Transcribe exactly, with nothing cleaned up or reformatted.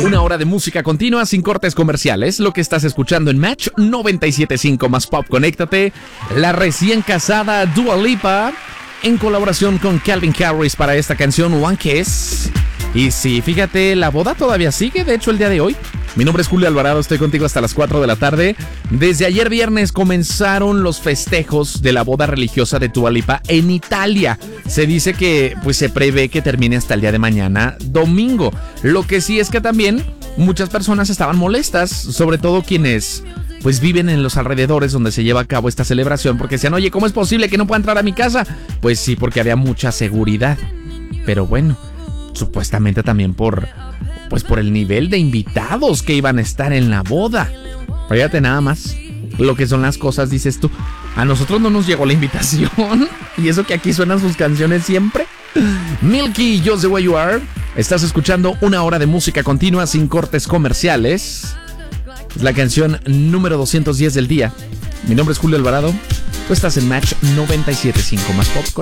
Una hora de música continua sin cortes comerciales. Lo que estás escuchando en Match noventa y siete punto cinco más Pop. Conéctate. La recién casada Dua Lipa en colaboración con Calvin Harris para esta canción One Kiss. Y sí, fíjate, la boda todavía sigue, de hecho el día de hoy. Mi nombre es Julio Alvarado, estoy contigo hasta las cuatro de la tarde. Desde ayer viernes comenzaron los festejos de la boda religiosa de Dua Lipa en Italia. Se dice que pues se prevé que termine hasta el día de mañana, domingo. Lo que sí es que también muchas personas estaban molestas, sobre todo quienes pues viven en los alrededores donde se lleva a cabo esta celebración, porque decían, oye, ¿cómo es posible que no pueda entrar a mi casa? Pues sí, porque había mucha seguridad. Pero bueno, supuestamente también por pues por el nivel de invitados que iban a estar en la boda. Fíjate nada más lo que son las cosas, dices tú. A nosotros no nos llegó la invitación. Y eso que aquí suenan sus canciones siempre. Milky, Just the Way You Are. Estás escuchando una hora de música continua sin cortes comerciales. Es la canción número doscientos diez del día. Mi nombre es Julio Alvarado. Tú estás en Match noventa y siete punto cinco más Pop.